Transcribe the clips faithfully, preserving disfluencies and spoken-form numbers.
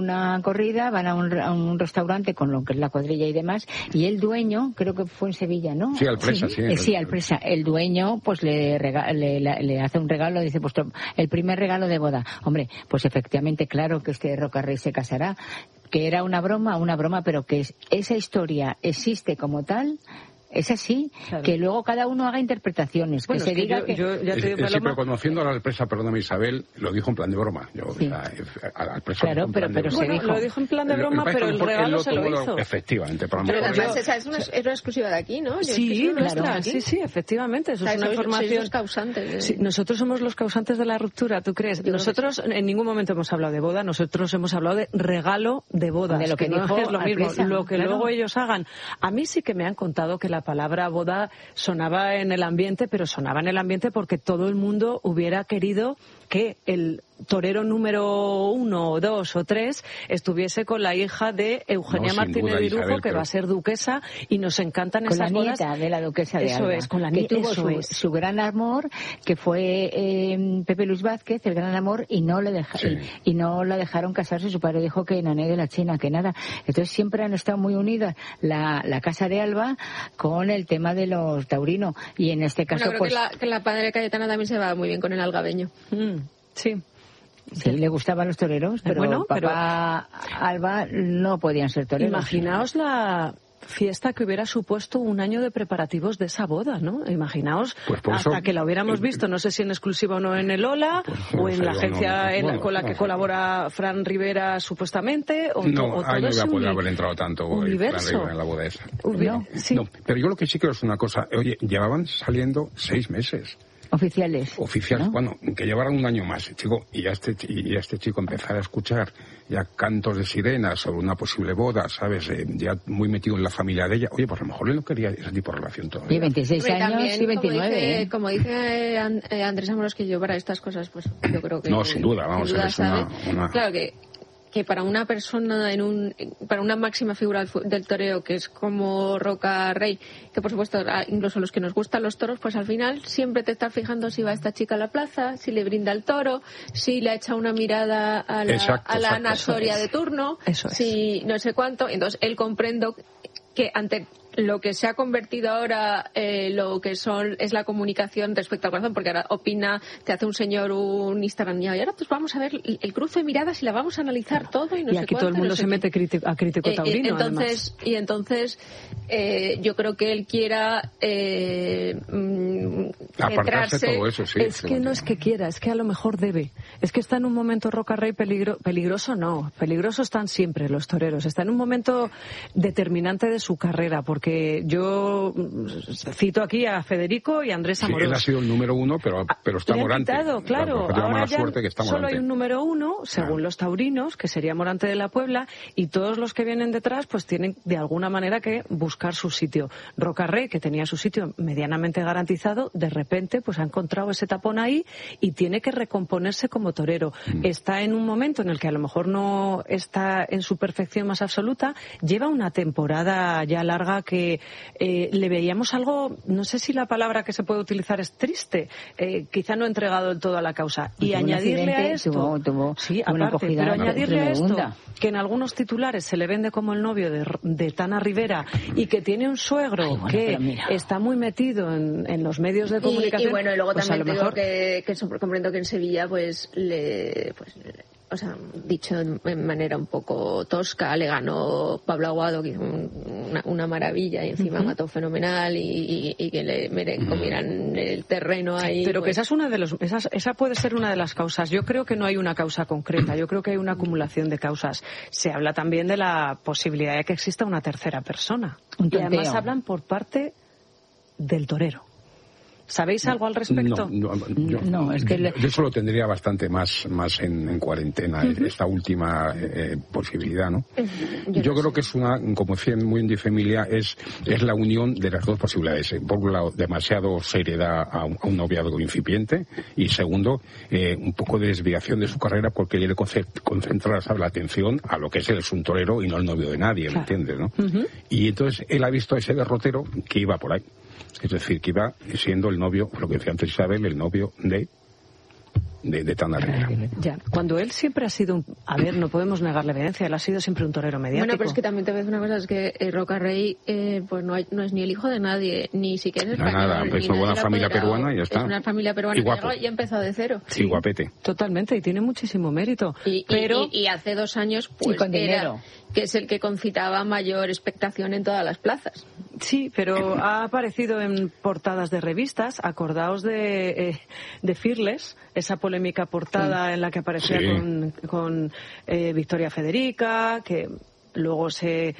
una corrida, van a un, a un restaurante con lo que es la cuadrilla y demás, y el dueño, creo que fue en Sevilla, ¿no? Sí, al Presa, sí. Sí, eh, sí al Presa. El dueño, pues le, rega, le, le, le hace un regalo, dice, pues el primer regalo de boda. Hombre, pues efectivamente, claro que este Roca Rey se casará, que era una broma, una broma, pero que es, esa historia existe como tal. Es así, claro. Que luego cada uno haga interpretaciones, bueno, que se es que diga yo, que... Yo, ya te digo, sí, Paloma... pero conociendo a la Alpresa, perdóname Isabel, lo dijo en plan de broma. Yo, sí. la, a la Alpresa claro, pero, pero se bueno, dijo... lo dijo en plan de broma, pero el regalo se lo hizo. Efectivamente. Pero, pero además esa es una, es una exclusiva de aquí, ¿no? Yo sí, es que es claro, sí, sí, efectivamente. Eso o sea, es una sois, información... Sois los causantes. De... Sí, nosotros somos los causantes de la ruptura, ¿tú crees? Yo nosotros en ningún momento hemos hablado de boda, nosotros hemos hablado de regalo de bodas. De lo que, que dijo no es lo mismo, Alpresa, lo que claro. luego ellos hagan. A mí sí que me han contado que la palabra boda sonaba en el ambiente, pero sonaba en el ambiente porque todo el mundo hubiera querido que el torero número uno o dos o tres estuviese con la hija de Eugenia no, Martínez de Irujo, que pero... va a ser duquesa, y nos encantan con esas la bodas. Nieta de la duquesa de eso Alba, es, con la que nieta, tuvo eso su, es. su gran amor, que fue eh, Pepe Luis Vázquez, el gran amor, y no le deja, sí. y, y no la dejaron casarse. Su padre dijo que Nané de la China, que nada. Entonces siempre han estado muy unidas la, la casa de Alba con el tema de los taurinos, y en este caso bueno, creo pues que la, que la padre Cayetana también se va muy bien con el algabeño. Mm, sí. Sí, le gustaban los toreros, pero bueno, papá pero... Alba no podían ser toreros. Imaginaos la fiesta que hubiera supuesto un año de preparativos de esa boda, ¿no? Imaginaos pues hasta eso, que la hubiéramos eh, visto, no sé si en exclusiva o no en el Ola, pues, o en la agencia no, en, bueno, con la que no, colabora Fran Rivera supuestamente, o, no, o todo ahí no iba a poder uni- haber entrado tanto universo. Fran Rivera en la boda esa. No, sí. no, pero yo lo que sí creo es una cosa, oye, llevaban saliendo seis meses. Oficiales. Oficiales, ¿no? Bueno, que llevaran un año más, chico, y a este y a este chico empezar a escuchar ya cantos de sirenas sobre una posible boda, ¿sabes? Eh, ya muy metido en la familia de ella. Oye, pues a lo mejor él no quería ese tipo de relación todavía. Y veintiséis Hombre, años también, y veintinueve. Como dice, como dice Andrés Amoros, que yo para estas cosas, pues yo creo que... No, sin duda, vamos, sin duda es una, una... Claro que... que para una persona en un para una máxima figura del toreo que es como Roca Rey, que por supuesto incluso los que nos gustan los toros, pues al final siempre te estás fijando si va esta chica a la plaza, si le brinda el toro, si le echa una mirada a la, exacto, a la exacto, Ana Soria de turno, eso es. Si no sé cuánto. Entonces él comprendo que ante lo que se ha convertido ahora eh, lo que son es la comunicación respecto al corazón, porque ahora opina, te hace un señor un Instagram y ahora pues vamos a ver el, el cruce de miradas y la vamos a analizar claro. todo y no y sé aquí cuánto, todo el mundo no sé se mete crítico, a crítico eh, taurino, eh, entonces además. y entonces eh, yo creo que él quiera eh, mm, apartarse todo eso, sí, es que no es que quiera, es que a lo mejor debe, es que está en un momento Roca Rey peligro, peligroso no, peligrosos están siempre los toreros, está en un momento determinante de su carrera, porque yo cito aquí a Federico y a Andrés Amorós. Sí, él ha sido el número uno, pero, pero está Le han Morante. Quitado, claro, claro ahora ya suerte que está solo Morante. hay un número uno, según claro. los taurinos, que sería Morante de la Puebla, y todos los que vienen detrás pues tienen de alguna manera que buscar su sitio. Roca Rey, que tenía su sitio medianamente garantizado, de repente pues ha encontrado ese tapón ahí y tiene que recomponerse como torero. Mm. Está en un momento en el que a lo mejor no está en su perfección más absoluta, lleva una temporada ya larga que eh, le veíamos algo, no sé si la palabra que se puede utilizar es triste, eh, quizá no ha entregado del todo a la causa. Y, y añadirle a esto, tuvo, tuvo sí, aparte, pero añadirle a esto, que en algunos titulares se le vende como el novio de, de Tana Rivera y que tiene un suegro Ay, bueno, que está muy metido en, en los medios de comunicación. Y, y bueno, y luego pues también a lo mejor... digo que, que comprendo que en Sevilla pues le... Pues, o sea, dicho en manera un poco tosca, le ganó Pablo Aguado, que hizo una, una maravilla, y encima uh-huh. mató fenomenal, y, y, y que le miren, comieran el terreno ahí. Pero pues... que esa es una de los, esa, esa puede ser una de las causas. Yo creo que no hay una causa concreta, yo creo que hay una acumulación de causas. Se habla también de la posibilidad de que exista una tercera persona. Y además hablan por parte del torero. ¿Sabéis algo al respecto? No, no, yo, no es que le... yo eso lo tendría bastante más, más en, en cuarentena, uh-huh. esta última eh, posibilidad, ¿no? Uh-huh. Yo, yo creo que es una, como decían muy en de familia, es, es la unión de las dos posibilidades. Por un lado, demasiado seriedad a un, a un noviazgo incipiente, y segundo, eh, un poco de desviación de su carrera porque quiere concentrar, ¿sabes?, la atención a lo que es él, es un torero y no el novio de nadie, ¿me claro. entiendes, no? Uh-huh. Y entonces él ha visto a ese derrotero que iba por ahí. Es decir, que iba siendo el novio, lo que decía antes Isabel, el novio de de, de Tana Rivera. Ya, cuando él siempre ha sido un... A ver, no podemos negar la evidencia, él ha sido siempre un torero mediático. Bueno, pero es que también te ves una cosa, es que eh, Roca Rey eh, pues no, hay, no es ni el hijo de nadie, ni siquiera es español. No, nada, es una buena familia peruana y ya está. Es una familia peruana y guapo. Y ha empezado de cero. Sí, guapete. Totalmente, y tiene muchísimo mérito. Y, pero... y, y, y hace dos años, pues, con era, dinero. que es el que concitaba mayor expectación en todas las plazas. Sí, pero ha aparecido en portadas de revistas. Acordaos de, eh, de Fearless, esa polémica portada sí. en la que aparecía sí. con, con eh, Victoria Federica, que luego se...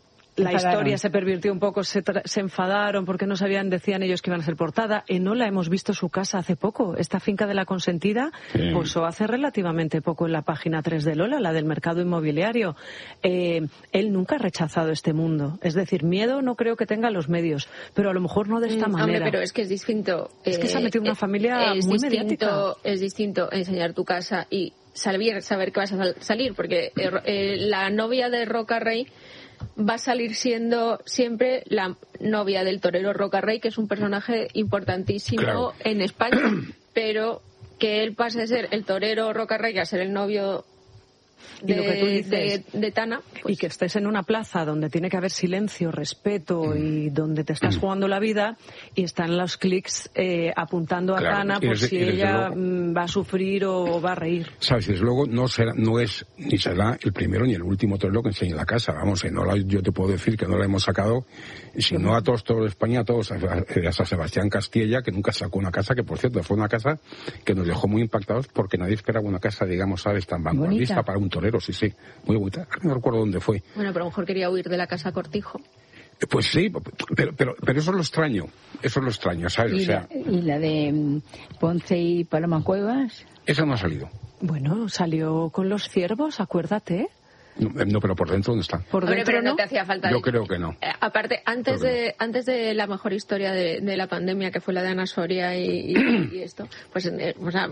La historia se pervirtió un poco, se, se enfadaron porque no sabían, decían ellos que iban a ser portada. Enola, hemos visto su casa hace poco. Esta finca de la Consentida sí. posó hace relativamente poco en la página tres de Lola, la del mercado inmobiliario. Eh, él nunca ha rechazado este mundo. Es decir, miedo no creo que tenga los medios, pero a lo mejor no de esta mm, manera. Hombre, pero es que es distinto. Es que se ha metido en una familia es muy distinto, mediática. Es distinto enseñar tu casa y saber, saber que vas a salir, porque eh, eh, la novia de Roca Rey va a salir siendo siempre la novia del torero Roca Rey, que es un personaje importantísimo claro. en España, pero que él pase de ser el torero Roca Rey a ser el novio de, de, de Tana. Pues... Y que estés en una plaza donde tiene que haber silencio, respeto y donde te estás jugando la vida y están los clics eh, apuntando a claro. Tana por desde, si ella luego, va a sufrir o va a reír. Sabes, desde luego no, será, no es ni será el primero ni el último torero que enseñe en la casa. Vamos, no la, yo te puedo decir que no la hemos sacado, si no a todos toros de España, a todos, hasta Sebastián Castilla, que nunca sacó una casa, que por cierto fue una casa que nos dejó muy impactados porque nadie esperaba una casa, digamos, sabes, tan vanguardista para un torero. Sí, sí, muy bonita. No recuerdo dónde fue. Bueno, pero a lo mejor quería huir de la casa Cortijo. Pues sí, pero, pero, pero eso es lo extraño. Eso es lo extraño, ¿sabes? ¿Y, o sea, la, ¿Y la de Ponce y Paloma Cuevas? Esa no ha salido. Bueno, salió con los ciervos, acuérdate. No, no, pero por dentro, ¿dónde está? Por Hombre, dentro pero no, no te hacía falta. Yo creo que no. Eh, aparte, antes de no. antes de la mejor historia de, de la pandemia, que fue la de Ana Soria y, y, y esto, pues, eh, o sea,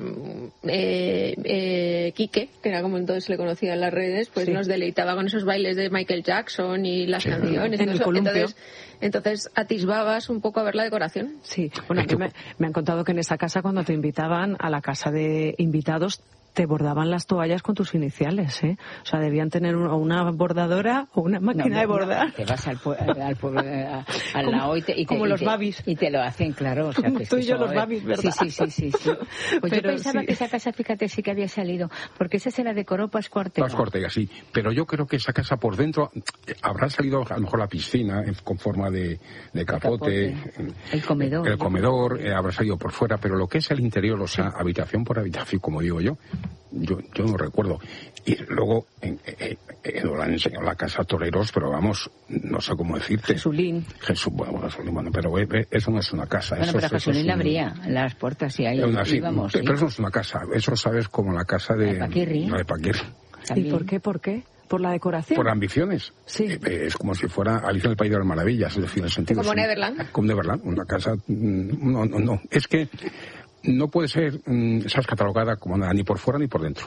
eh, eh, Quique, que era como entonces se le conocía en las redes, pues sí. nos deleitaba con esos bailes de Michael Jackson y las sí, canciones. En el columpio. Entonces, entonces atisbabas un poco a ver la decoración. Sí, bueno, es que me, me han contado que en esa casa, cuando te invitaban a la casa de invitados, te bordaban las toallas con tus iniciales, ¿eh? O sea, debían tener una bordadora o una máquina no, no, de bordar. No, te vas al, pu al pueblo, al lado y te, y te, como y los te, babis. Y te lo hacen, claro. O sea, como que tú y yo eso, los babis, ¿verdad? Sí, sí, sí, sí. sí. Pues pero yo pensaba sí. que esa casa, fíjate, sí que había salido, porque esa se la decoró Pascua Ortega. Pascua Ortega, sí. Pero yo creo que esa casa por dentro habrá salido a lo mejor la piscina con forma de, de capote. El, capote. el comedor. El comedor, eh, habrá salido por fuera, pero lo que es el interior, o sea, sí. habitación por habitación, como digo yo, yo, yo no recuerdo. Y luego en, en, en, en, han enseñado la casa a toreros, pero vamos, no sé cómo decirte. Jesulín. Jesús, bueno, Jesulín, bueno, pero eh, eso no es una casa. Bueno, eso, pero a Jesulín le un... abría las puertas y ahí una, sí, íbamos. Pero ¿sí? eso no es una casa, eso sabes como la casa de... De Paquirri. No, de Paquirri. ¿Y por qué, por qué? ¿Por la decoración? Por ambiciones. Sí. Eh, es como si fuera Alicia en el País de las Maravillas, es decir, en el sentido... Como sí, Neverland. Como Neverland, una casa... No, no, no. Es que no puede ser, sabes, catalogada como nada, ni por fuera ni por dentro.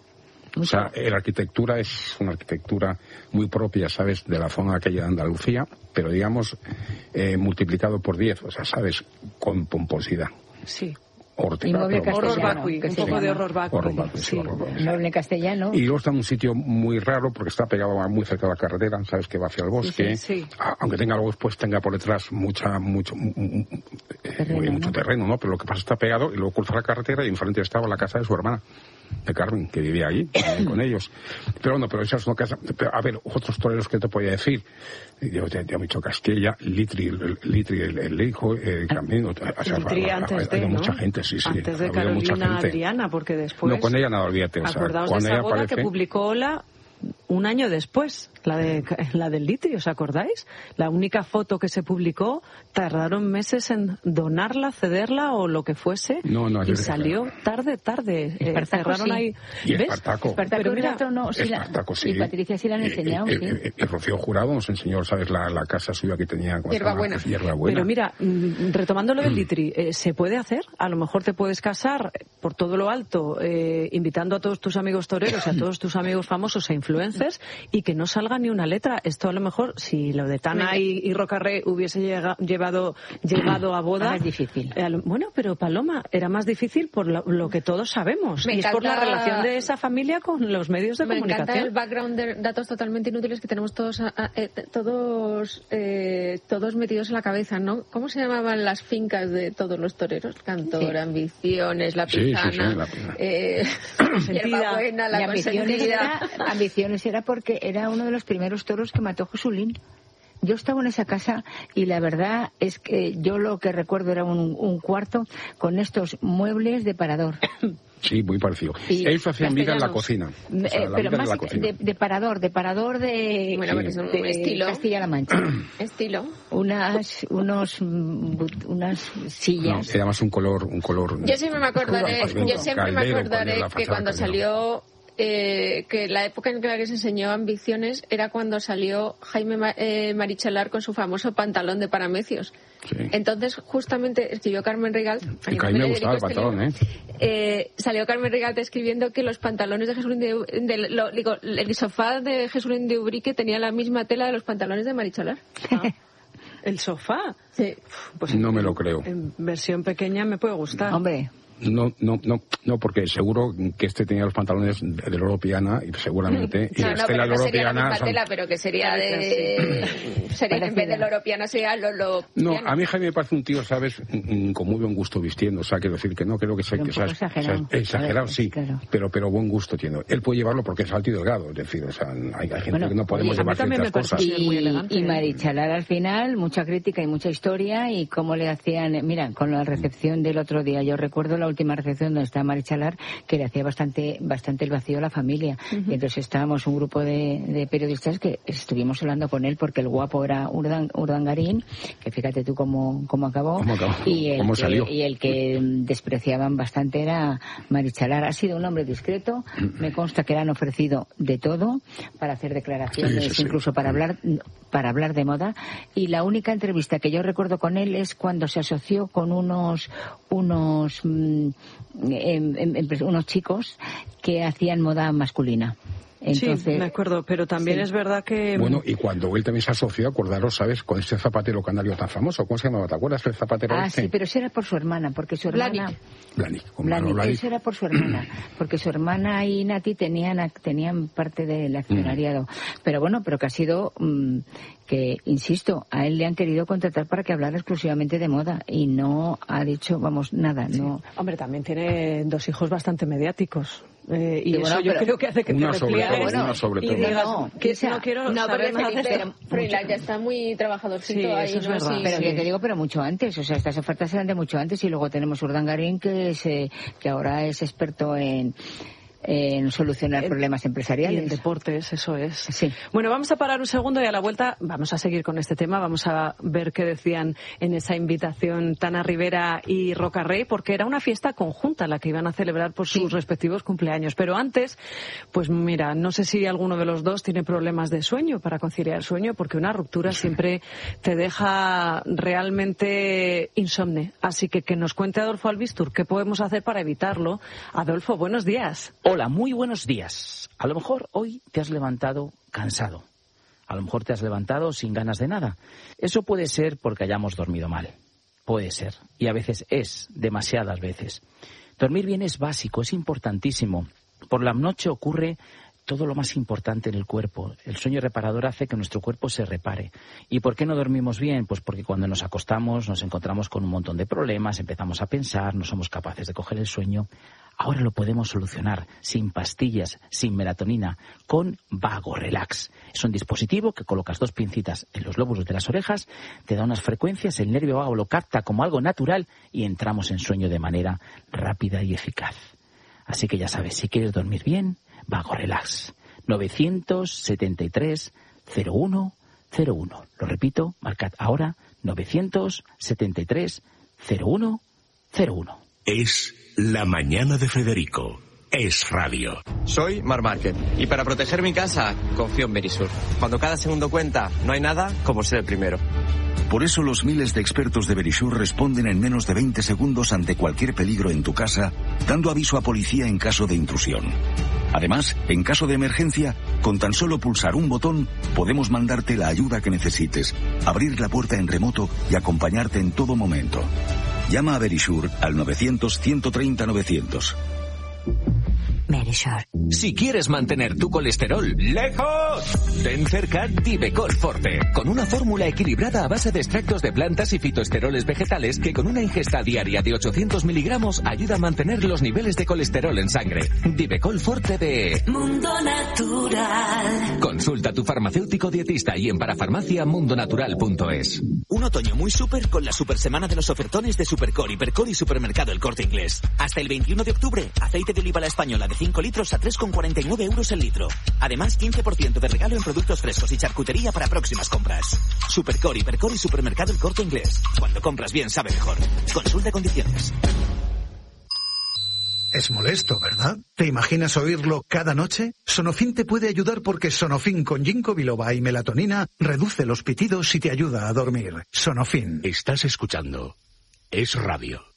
O sea, la arquitectura es una arquitectura muy propia, ¿sabes?, de la zona aquella de Andalucía, pero digamos, eh, multiplicado por diez, o sea, ¿sabes?, con pomposidad. Sí. Ortega, Inmueble horror vacui, un poco de horror vacui. Horror vacui, sí. Inmueble castellano. Y luego está en un sitio muy raro porque está pegado a, muy cerca de la carretera, sabes que va hacia el bosque. Sí, sí. A, aunque tenga luego después tenga por detrás mucha, mucho, terreno, eh, mucho ¿no? terreno, ¿no? Pero lo que pasa está pegado y luego cruza la carretera y enfrente estaba la casa de su hermana, de Carmen, que vivía allí con ellos. Pero bueno, pero esa es una casa. Pero, a ver, otros toreros que te podía decir. Yo te, te he dicho Castilla, Litri, el, Litri, el, el hijo, eh, también. O sea, Litri ha, antes ha, ha, de, ¿no? mucha gente, sí, sí. Antes de Carolina Adriana, porque después. No, con ella nada, olvídate. O sea, acordaos con de esa ella boda parece... que publicó Ola un año después, la de la del Litri, ¿os acordáis? La única foto que se publicó, tardaron meses en donarla, cederla o lo que fuese, no, no, y salió tarde, tarde. Eh, cerraron sí. ahí. Y ¿ves? Espartaco. Espartaco, pero mira, no, sí Espartaco, la, sí. Y Patricia sí la han enseñado, eh, sí. Eh, eh, el Rocío Jurado nos enseñó, ¿sabes?, la, la casa suya que tenía. Hierbabuena. Hierbabuena. Pero mira, retomando lo del Litri, eh, ¿se puede hacer? A lo mejor te puedes casar por todo lo alto, eh, invitando a todos tus amigos toreros, a todos tus amigos famosos e influencers, y que no salga llega ni una letra. Esto a lo mejor, si lo de Tana y, y Rocarrey hubiese llega, llevado, llegado a boda... Es difícil. Eh, bueno, pero Paloma, era más difícil por lo, lo que todos sabemos. Me y encanta, es por la relación de esa familia con los medios de me comunicación. Me encanta el background de datos totalmente inútiles que tenemos todos a, a, eh, todos eh, todos metidos en la cabeza, ¿no? ¿Cómo se llamaban las fincas de todos los toreros? Cantor, sí. Ambiciones, La Pizana, sí, sí, sí, la... eh, Hierba Buena, La Ambiciones era, Ambiciones era porque era uno de los primeros toros que mató Jesulín. Yo estaba en esa casa y la verdad es que yo lo que recuerdo era un, un cuarto con estos muebles de parador. Sí, muy parecido. Y ellos hacían vida en la cocina. O sea, eh, pero más de, de, de parador, de parador de, bueno, sí. es un de estilo. Castilla-La Mancha. Estilo. Unas, unos, unas sillas. No, era más un color, un color. Yo siempre me acordaré, oscuro, yo siempre me acordaré que cuando salió, eh, que la época en la que se enseñó Ambiciones era cuando salió Jaime eh, Marichalar con su famoso pantalón de Paramecios. Sí. Entonces, justamente, escribió Carmen Rigalt. Y que a mí me gustaba el pantalón, ¿eh? ¿eh? Salió Carmen Rigalt escribiendo que los pantalones de Jesulín de, de lo, digo, el sofá de Jesulín de Ubrique tenía la misma tela de los pantalones de Marichalar. Ah. ¿El sofá? Sí. Pues no me lo creo. En versión pequeña me puede gustar. Hombre. No, no, no, no, porque seguro que este tenía los pantalones de Loro Piana y seguramente y no, este no, pero la no Loro sería Piana la misma son... tela, pero que sería de sería en vez de Loro Piana sería Lolo No, Piana. a mí Jaime me parece un tío, sabes, con muy buen gusto vistiendo, o sea, quiero decir que no creo que sea que sea exagerado, exagerado, sí, claro. pero pero buen gusto tiene. Él puede llevarlo porque es alto y delgado, es decir, o sea, hay, hay gente bueno, que no podemos llevar ciertas cosas. Y, y Marichalar al final, mucha crítica y mucha historia y cómo le hacían, mira, con la recepción del otro día, yo recuerdo la última recepción donde está Marichalar, que le hacía bastante bastante el vacío a la familia. Uh-huh. Y entonces estábamos un grupo de, de periodistas que estuvimos hablando con él porque el guapo era Urdan, Urdangarín, que fíjate tú cómo, cómo acabó. ¿Cómo acabó? Y el ¿Cómo que, salió? Y el que despreciaban bastante era Marichalar. Ha sido un hombre discreto, me consta que le han ofrecido de todo para hacer declaraciones, sí, sí, sí. incluso para hablar para hablar de moda. Y la única entrevista que yo recuerdo con él es cuando se asoció con unos unos mm, em, em, unos chicos que hacían moda masculina. Entonces, sí, me acuerdo, pero también sí. es verdad que... Bueno, y cuando él también se asoció, acordaros, ¿sabes? Con este zapatero canario tan famoso, ¿cómo se llamaba? ¿Te acuerdas del zapatero Ah, este? sí, pero eso era por su hermana, porque su hermana... Blahnik. Blahnik, eso era por su hermana, porque su hermana y Nati tenían tenían parte del accionariado. Mm. Pero bueno, pero que ha sido... Mmm, que, insisto, a él le han querido contratar para que hablara exclusivamente de moda y no ha dicho, vamos, nada, sí. no... Hombre, también tiene dos hijos bastante mediáticos. Eh, y, y bueno, eso yo creo que hace que una te sobre todo, bueno, una sobre todo. Y digas, no, que o sea, no quiero no, saber nada de pero Freiland ya está muy trabajadorcito sí, ahí, eso es ¿no? verdad. Sí, pero sí. que te digo, pero mucho antes, o sea, estas ofertas eran de mucho antes y luego tenemos Urdangarín que es, eh, que ahora es experto en en solucionar problemas empresariales. Y en deportes, eso es. Sí. Bueno, vamos a parar un segundo y a la vuelta vamos a seguir con este tema. Vamos a ver qué decían en esa invitación Tana Rivera y Rocarrey, porque era una fiesta conjunta la que iban a celebrar por sus sí. respectivos cumpleaños. Pero antes, pues mira, no sé si alguno de los dos tiene problemas de sueño para conciliar el sueño, porque una ruptura siempre te deja realmente insomne. Así que que nos cuente Adolfo Albistur qué podemos hacer para evitarlo. Adolfo, buenos días. Hola, muy buenos días. A lo mejor hoy te has levantado cansado. A lo mejor te has levantado sin ganas de nada. Eso puede ser porque hayamos dormido mal. Puede ser. Y a veces es, demasiadas veces. Dormir bien es básico, es importantísimo. Por la noche ocurre todo lo más importante en el cuerpo. El sueño reparador hace que nuestro cuerpo se repare. ¿Y por qué no dormimos bien? Pues porque cuando nos acostamos nos encontramos con un montón de problemas, empezamos a pensar, no somos capaces de coger el sueño. Ahora lo podemos solucionar sin pastillas, sin melatonina, con Vago Relax. Es un dispositivo que colocas dos pincitas en los lóbulos de las orejas, te da unas frecuencias, el nervio vago lo capta como algo natural y entramos en sueño de manera rápida y eficaz. Así que ya sabes, si quieres dormir bien, Vago Relax. novecientos setenta y tres cero uno cero uno. Lo repito, marcad ahora novecientos setenta y tres cero uno cero uno. Es La Mañana de Federico. Es radio. Soy Mar Márquez y para proteger mi casa confío en Verisur. Cuando cada segundo cuenta, no hay nada como ser el primero. Por eso los miles de expertos de Verisur responden en menos de veinte segundos ante cualquier peligro en tu casa, dando aviso a policía en caso de intrusión. Además, en caso de emergencia, con tan solo pulsar un botón, podemos mandarte la ayuda que necesites, abrir la puerta en remoto y acompañarte en todo momento. Llama a Verisure al novecientos, ciento treinta, novecientos. Verisure. Si quieres mantener tu colesterol lejos, ten cerca Divecol Forte, con una fórmula equilibrada a base de extractos de plantas y fitoesteroles vegetales que con una ingesta diaria de ochocientos miligramos ayuda a mantener los niveles de colesterol en sangre. Divecol Forte de Mundo Natural. Consulta a tu farmacéutico dietista y en parafarmacia mundonatural punto es. Un otoño muy súper con la super semana de los ofertones de Supercore, Hipercore y Supermercado El Corte Inglés. Hasta el veintiuno de octubre, aceite de oliva la española de cinco litros a tres con cuarenta y nueve euros el litro. Además, quince por ciento de regalo en productos frescos y charcutería para próximas compras. Supercore, Hipercore y Supermercado El Corte Inglés. Cuando compras bien, sabe mejor. Consulta condiciones. Es molesto, ¿verdad? ¿Te imaginas oírlo cada noche? Sonofin te puede ayudar porque Sonofin con ginkgo biloba y melatonina reduce los pitidos y te ayuda a dormir. Sonofin. Estás escuchando Es Radio.